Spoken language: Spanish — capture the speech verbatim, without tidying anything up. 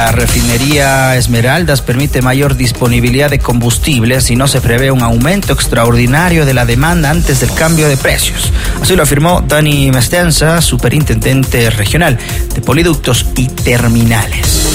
La refinería Esmeraldas permite mayor disponibilidad de combustibles y no se prevé un aumento extraordinario de la demanda antes del cambio de precios. Así lo afirmó Dani Mestenza, superintendente regional de Poliductos y Terminales.